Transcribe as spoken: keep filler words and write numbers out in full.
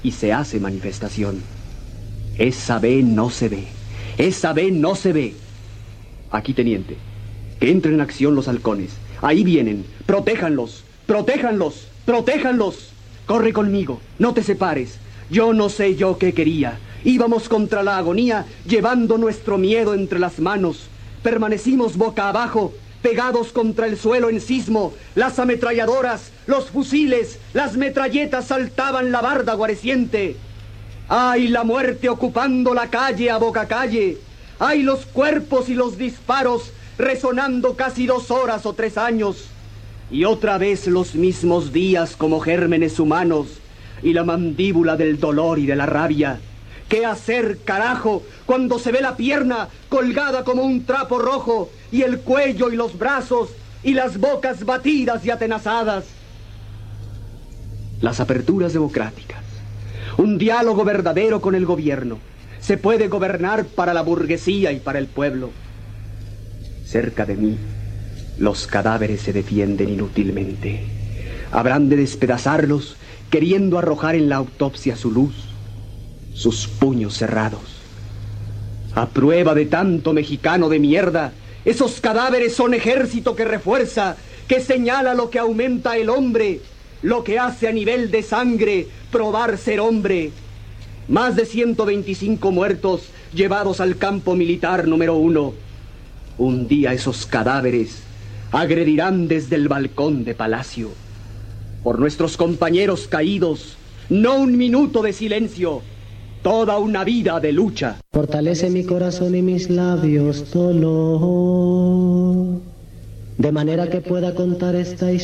y se hace manifestación. Esa B no se ve, esa B no se ve. Aquí, teniente, que entren en acción los halcones. Ahí vienen, protéjanlos, protéjanlos, protéjanlos. Corre conmigo, no te separes. Yo no sé yo qué quería. Íbamos contra la agonía, llevando nuestro miedo entre las manos. Permanecimos boca abajo, pegados contra el suelo en sismo. Las ametralladoras, los fusiles, las metralletas saltaban la barda guareciente. ¡Ay, la muerte ocupando la calle a boca calle! ¡Ay, los cuerpos y los disparos resonando casi dos horas o tres años! Y otra vez los mismos días como gérmenes humanos y la mandíbula del dolor y de la rabia. ¿Qué hacer, carajo, cuando se ve la pierna colgada como un trapo rojo y el cuello y los brazos y las bocas batidas y atenazadas? Las aperturas democráticas, un diálogo verdadero con el gobierno. Se puede gobernar para la burguesía y para el pueblo. Cerca de mí, los cadáveres se defienden inútilmente. Habrán de despedazarlos, queriendo arrojar en la autopsia su luz, sus puños cerrados. A prueba de tanto mexicano de mierda, esos cadáveres son ejército que refuerza, que señala lo que aumenta el hombre, lo que hace a nivel de sangre probar ser hombre. Más de ciento veinticinco muertos llevados al campo militar número uno. Un día esos cadáveres agredirán desde el balcón de Palacio. Por nuestros compañeros caídos, no un minuto de silencio, toda una vida de lucha. Fortalece mi corazón y mis labios dolor, de manera que pueda contar esta historia.